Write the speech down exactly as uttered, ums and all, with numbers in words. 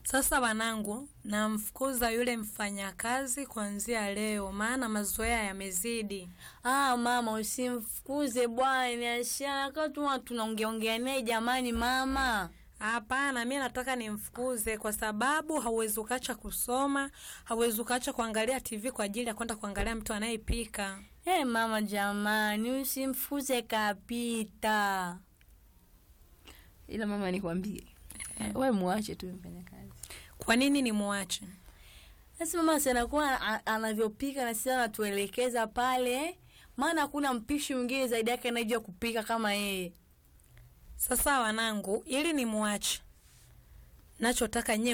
Sasa wanangu, namfukuza yule mfanyakazi kuanzia leo, maana mazoea yamezidi. Ah mama, usimfukuze bwana, ashana kwa tu tunaongeongea naye jamani mama. Hapana, mimi nataka nimfukuze kwa sababu hauwezi ukaacha kusoma, hauwezi ukaacha kuangalia T V kwa ajili ya kwenda kuangalia mtu anayepika. Eh hey, mama jamani, usimfukuze kapita. Ila mama nikwambie, eh, wewe muache tu mfanyakazi. Kwa nini ni muache? Sasa mama sana kwa anavyopika na sisi anatuelekeza pale, maana hakuna mpishi mwingine zaidi yake anajua kupika kama yeye. Sasa wanangu, ili ni muache, nachotaka nye